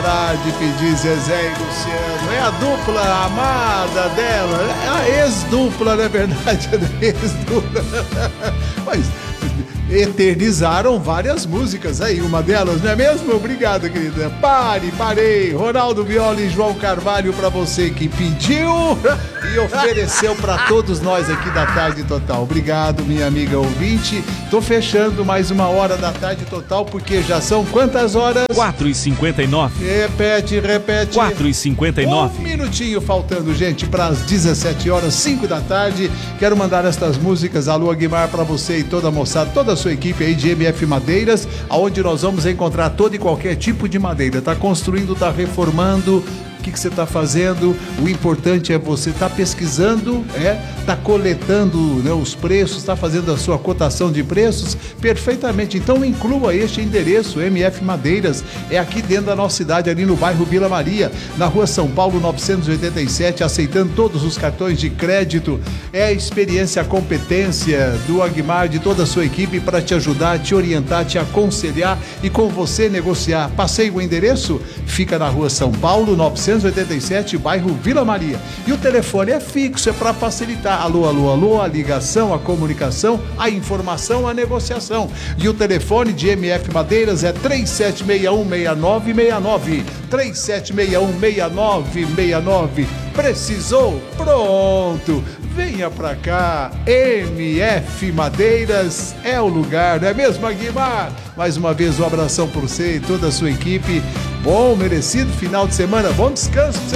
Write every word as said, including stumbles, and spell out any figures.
parar de pedir Zezé e Luciano. É a dupla amada dela, é a ex-dupla, na verdade, a ex-dupla. Mas eternizaram várias músicas aí, uma delas, não é mesmo? Obrigado, querida. Pare, parei. Ronaldo Viola e João Carvalho, pra você que pediu e ofereceu pra todos nós aqui da Tarde Total. Obrigado, minha amiga ouvinte. Tô fechando mais uma hora da Tarde Total, porque já são quantas horas? quatro e cinquenta e nove. Repete, repete. quatro e cinquenta e nove. Um minutinho faltando, gente, para as dezessete horas, cinco da tarde. Quero mandar estas músicas, Alô Aguimar, para você e toda a moçada, toda a sua equipe aí de M F Madeiras, aonde nós vamos encontrar todo e qualquer tipo de madeira. Tá construindo, tá reformando. O que que você está fazendo? O importante é você estar tá pesquisando, é, tá coletando, né, os preços, está fazendo a sua cotação de preços perfeitamente. Então inclua este endereço, M F Madeiras, é aqui dentro da nossa cidade, ali no bairro Vila Maria, na rua São Paulo novecentos e oitenta e sete, aceitando todos os cartões de crédito. É a experiência, a competência do Aguimar, de toda a sua equipe para te ajudar, te orientar, te aconselhar e com você negociar. Passei o endereço, fica na rua São Paulo novecentos e oitenta e sete, bairro Vila Maria. E o telefone é fixo, é para facilitar. Alô, alô, alô, a ligação, a comunicação, a informação, a negociação. E o telefone de M F Madeiras é três sete seis um, seis nove seis nove. três sete seis um, seis nove seis nove. Precisou? Pronto! Venha pra cá, M F Madeiras é o lugar, não é mesmo, Aguimar? Mais uma vez um abração por você e toda a sua equipe. Bom, merecido final de semana, bom descanso pra você.